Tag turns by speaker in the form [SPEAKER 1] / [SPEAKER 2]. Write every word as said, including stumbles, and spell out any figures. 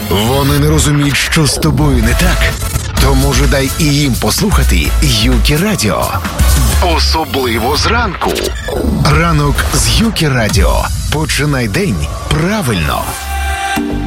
[SPEAKER 1] Вони не розуміють, що з тобою не так. То, може, дай і їм послухати Юкі Радіо. Особливо зранку. Ранок з Юкі Радіо. Починай день правильно.